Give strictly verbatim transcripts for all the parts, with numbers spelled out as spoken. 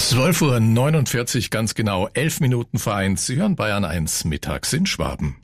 zwölf Uhr neunundvierzig, ganz genau elf Minuten vor eins. Sie hören Bayern eins mittags in Schwaben.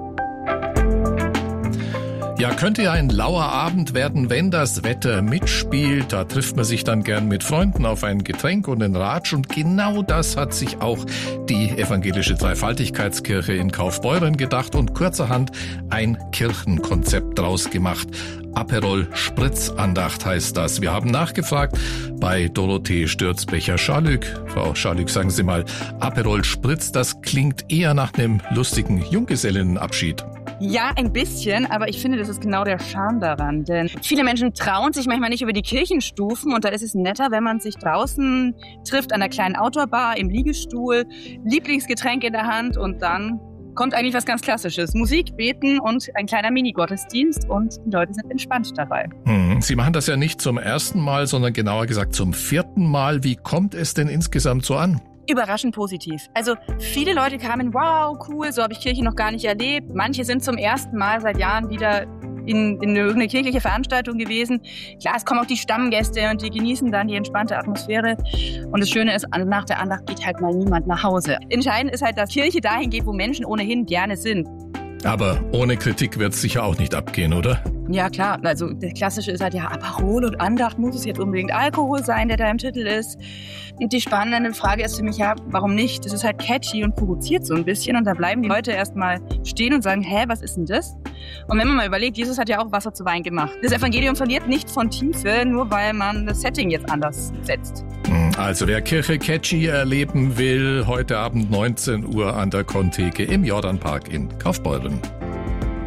Ja, könnte ja ein lauer Abend werden, wenn das Wetter mitspielt. Da trifft man sich dann gern mit Freunden auf ein Getränk und einen Ratsch. Und genau das hat sich auch die evangelische Dreifaltigkeitskirche in Kaufbeuren gedacht und kurzerhand ein Kirchenkonzept draus gemacht. Aperol Spritzandacht heißt das. Wir haben nachgefragt bei Dorothee Stürzbecher-Scharlück. Frau Scharlück, sagen Sie mal, Aperol Spritz, das klingt eher nach einem lustigen Junggesellinnenabschied. Ja, ein bisschen, aber ich finde, das ist genau der Charme daran. Denn viele Menschen trauen sich manchmal nicht über die Kirchenstufen und da ist es netter, wenn man sich draußen trifft an einer kleinen Outdoor-Bar, im Liegestuhl, Lieblingsgetränk in der Hand und dann kommt eigentlich was ganz Klassisches. Musik, Beten und ein kleiner Mini-Gottesdienst und die Leute sind entspannt dabei. Hm, Sie machen das ja nicht zum ersten Mal, sondern genauer gesagt zum vierten Mal. Wie kommt es denn insgesamt so an? Überraschend positiv. Also viele Leute kamen, wow, cool, so habe ich Kirche noch gar nicht erlebt. Manche sind zum ersten Mal seit Jahren wieder in, in irgendeine kirchliche Veranstaltung gewesen. Klar, es kommen auch die Stammgäste und die genießen dann die entspannte Atmosphäre. Und das Schöne ist, nach der Andacht geht halt mal niemand nach Hause. Entscheidend ist halt, dass Kirche dahin geht, wo Menschen ohnehin gerne sind. Aber ohne Kritik wird es sicher auch nicht abgehen, oder? Ja, klar. Also das Klassische ist halt ja Aperol und Andacht. Muss es jetzt unbedingt Alkohol sein, der da im Titel ist? Und die spannende Frage ist für mich, ja, warum nicht? Das ist halt catchy und provoziert so ein bisschen. Und da bleiben die Leute erstmal stehen und sagen, hä, was ist denn das? Und wenn man mal überlegt, Jesus hat ja auch Wasser zu Wein gemacht. Das Evangelium verliert nicht von Tiefe, nur weil man das Setting jetzt anders setzt. Also wer Kirche catchy erleben will, heute Abend neunzehn Uhr an der Kontheke im Jordanpark in Kaufbeuren.